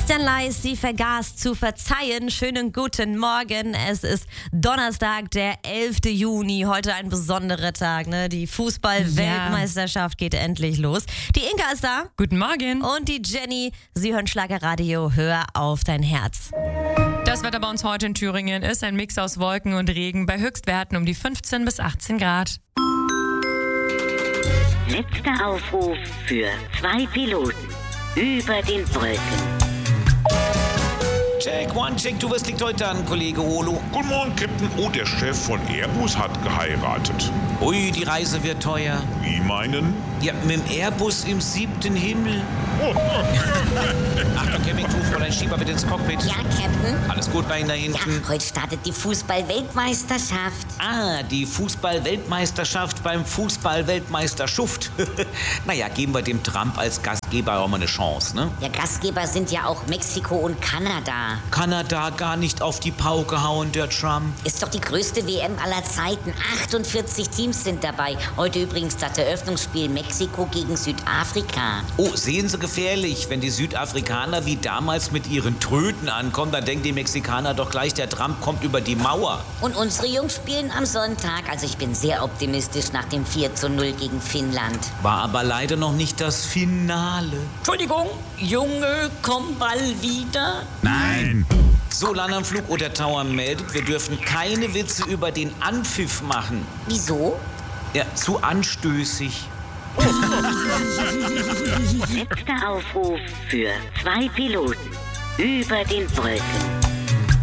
Christian Leis, sie vergaß zu verzeihen. Schönen guten Morgen. Es ist Donnerstag, der 11. Juni. Heute ein besonderer Tag, ne? Die Fußball-Weltmeisterschaft geht endlich los. Die Inka ist da. Guten Morgen. Und die Jenny. Sie hören Schlagerradio. Hör auf dein Herz. Das Wetter bei uns heute in Thüringen ist ein Mix aus Wolken und Regen bei Höchstwerten um die 15 bis 18 Grad. Letzter Aufruf für 2 Piloten über den Wolken. Check, one, check, du wirst liegt heute an, Kollege Olo. Guten Morgen, Captain. Oh, der Chef von Airbus hat geheiratet. Ui, die Reise wird teuer. Wie meinen? Ja, mit dem Airbus im 7. Himmel. Achtung, Campingtuch, Fräulein Schieber bitte ins Cockpit. Ja, Captain? Alles gut bei Ihnen da Ja, hinten? heute startet die Fußball-Weltmeisterschaft. Ah, die Fußball-Weltmeisterschaft beim Fußball-Weltmeisterschuft. Naja, geben wir dem Trump als Gastgeber auch mal eine Chance, ne? Der Gastgeber sind ja auch Mexiko und Kanada. Kanada gar nicht auf die Pauke hauen, der Trump. Ist doch die größte WM aller Zeiten. 48 Teams sind dabei. Heute übrigens das Eröffnungsspiel Mexiko gegen Südafrika. Oh, sehen Sie gefährlich. Wenn die Südafrikaner wie damals mit ihren Tröten ankommen, dann denken die Mexikaner doch gleich, der Trump kommt über die Mauer. Und unsere Jungs spielen am Sonntag. Also ich bin sehr optimistisch nach dem 4:0 gegen Finnland. War aber leider noch nicht das Finale. Entschuldigung, Junge, komm bald wieder. Nein. So, Landanflug oder Tower meldet, wir dürfen keine Witze über den Anpfiff machen. Wieso? Ja, zu anstößig. Letzter Aufruf für 2 Piloten über den Wolken.